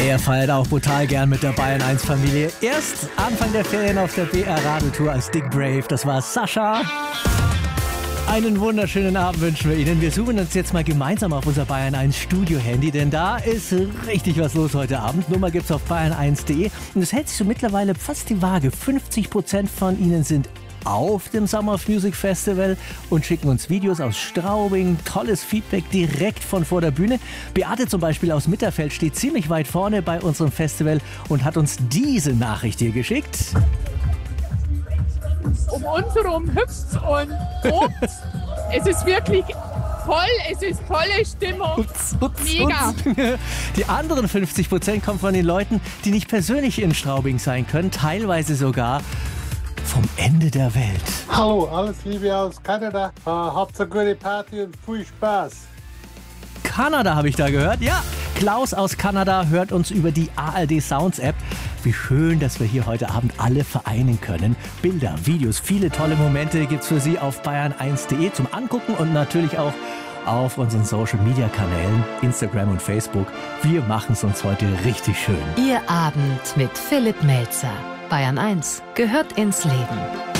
Er feiert auch brutal gern mit der Bayern 1 Familie. Erst Anfang der Ferien auf der BR Radeltour als Dick Brave. Das war Sascha. Einen wunderschönen Abend wünschen wir Ihnen. Wir suchen uns jetzt mal gemeinsam auf unser Bayern 1 Studio-Handy, denn da ist richtig was los heute Abend. Nummer gibt's auf bayern1.de und es hält sich so mittlerweile fast die Waage. 50% von Ihnen sind auf dem Summer of Music Festival und schicken uns Videos aus Straubing. Tolles Feedback direkt von vor der Bühne. Beate zum Beispiel aus Mitterfeld steht ziemlich weit vorne bei unserem Festival und hat uns diese Nachricht hier geschickt. Um uns herum hüpft und tobt. Es ist wirklich voll, es ist tolle Stimmung. Mega. Die anderen 50% kommen von den Leuten, die nicht persönlich in Straubing sein können, teilweise sogar vom Ende der Welt. Hallo, alles Liebe aus Kanada. Habt eine gute Party und viel Spaß. Kanada habe ich da gehört. Ja, Klaus aus Kanada hört uns über die ARD Sounds App. Wie schön, dass wir hier heute Abend alle vereinen können. Bilder, Videos, viele tolle Momente gibt's für Sie auf bayern1.de zum Angucken und natürlich auch auf unseren Social-Media-Kanälen, Instagram und Facebook. Wir machen es uns heute richtig schön. Ihr Abend mit Philipp Melzer. Bayern 1 gehört ins Leben.